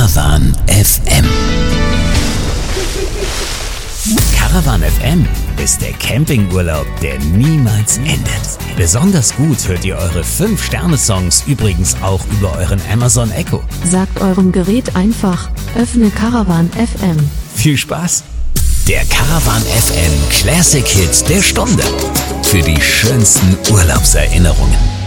Caravan FM. Caravan FM ist der Campingurlaub, der niemals endet. Besonders gut hört ihr eure 5-Sterne-Songs übrigens auch über euren Amazon Echo. Sagt eurem Gerät einfach, öffne Caravan FM. Viel Spaß! Der Caravan FM Classic Hit der Stunde. Für die schönsten Urlaubserinnerungen.